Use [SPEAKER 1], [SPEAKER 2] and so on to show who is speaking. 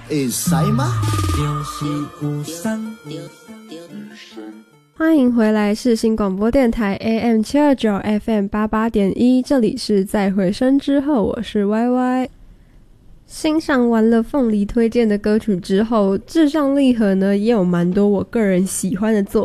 [SPEAKER 1] 会使吗？
[SPEAKER 2] 欢迎回来世新广播电台 AM 729 FM 88.1，这里是在回声之后，我是 YY。欣赏完了凤梨推荐的歌曲之后，至上励合呢也有蛮多我个人喜欢的作